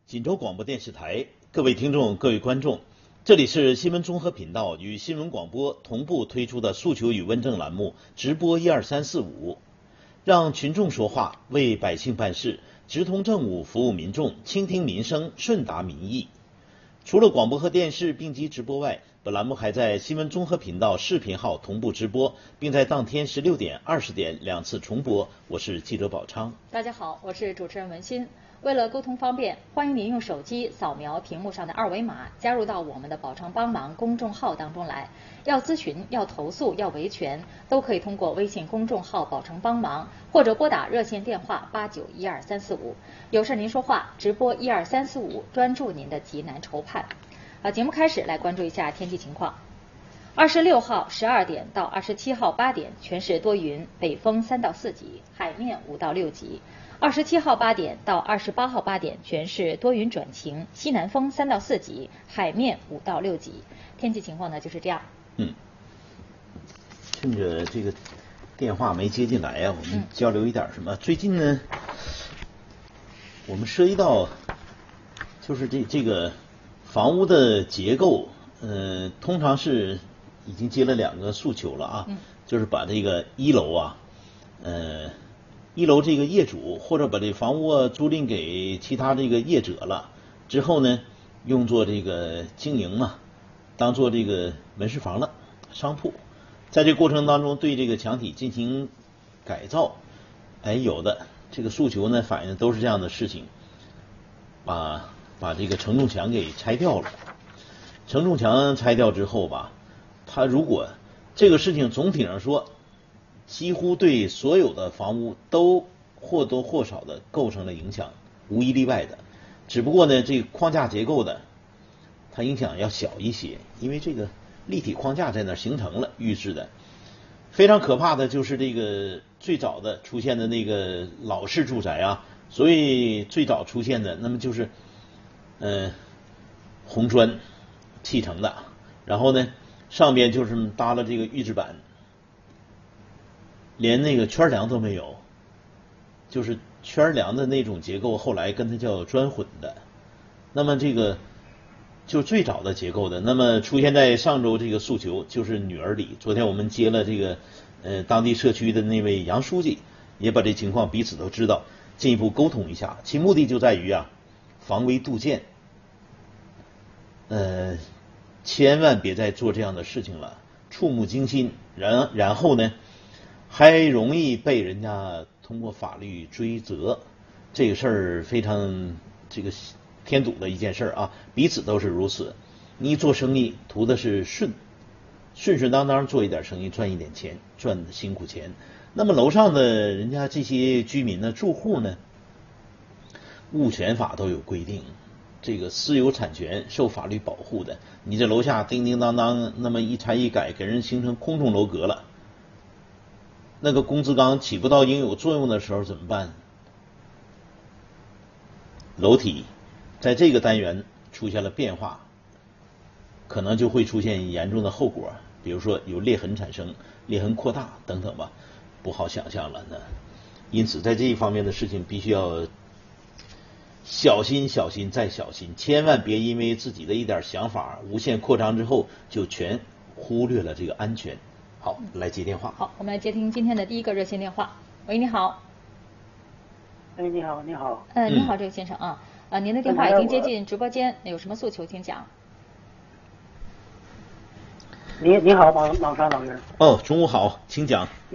锦州广播电视台，各位听众、各位观众，这里是新闻综合频道与新闻广播同步推出的诉求与问政栏目直播12345，让群众说话，为百姓办事，直通政务，服务民众，倾听民生，顺达民意。除了广播和电视并机直播外，本栏目还在新闻综合频道视频号同步直播，并在当天16点、20点2次重播。我是记者宝昌。 大家好，我是主持人文心。为了沟通方便，欢迎您用手机扫描屏幕上的2维码，加入到我们的宝昌帮忙公众号当中来。要咨询、要投诉、要维权，都可以通过微信公众号宝昌帮忙，或者拨打热线电话8912-345。有事您说话，直播12345，专注您的急难愁盼。节目开始，来关注一下天气情况。26号12点到27号8点，全市多云，北风3到4级，海面5到6级。27号8点到28号8点，全市多云转晴，西南风3到4级，海面5到6级。天气情况呢就是这样。 趁着这个电话没接进来呀，我们交流一点什么？最近呢，我们涉及到就是这个房屋的结构，通常是已经接了2个诉求了啊，就是把这个1楼啊，1楼这个业主或者把这房屋租赁给其他这个业者了之后呢，用作这个经营嘛，当做这个门市房了，商铺。在这过程当中对这个墙体进行改造，有的这个诉求呢反映的都是这样的事情，把这个承重墙给拆掉了。承重墙拆掉之后吧，它如果这个事情总体上说，几乎对所有的房屋都或多或少的构成了影响，无一例外的。只不过呢，这个框架结构的它影响要小一些，因为这个立体框架在那形成了预制的。非常可怕的就是这个最早的出现的那个老式住宅啊，所以最早出现的那么就是红砖砌成的，然后呢上边就是搭了这个预制板，连那个圈梁都没有，就是圈梁的那种结构后来跟它叫砖混的。那么这个就最早的结构的，那么出现在上周这个诉求就是女儿里。昨天我们接了这个当地社区的那位杨书记，也把这情况彼此都知道，进一步沟通一下，其目的就在于防微杜渐，千万别再做这样的事情了，触目惊心，然后呢还容易被人家通过法律追责，这个事儿非常这个添堵的一件事啊，彼此都是如此。你做生意图的是顺当当做一点生意，赚一点钱，赚的辛苦钱。那么楼上的人家这些居民呢、住户呢，物权法都有规定，这个私有产权受法律保护的。你这楼下叮叮当当那么一拆一改，给人形成空中楼阁了，那个工资纲起不到应有作用的时候怎么办？楼体在这个单元出现了变化，可能就会出现严重的后果，比如说有裂痕产生、裂痕扩大等等吧，不好想象了呢。因此在这一方面的事情必须要小心小心再小心，千万别因为自己的一点想法无限扩张之后就全忽略了这个安全。好，来接电话。 好，我们来接听今天的第一个热线电话。喂，你好。 你好，你好。 你好，这位先生啊，您的电话已经接进直播间，有什么诉求请讲。 你好，马山老师。 中午好，请讲。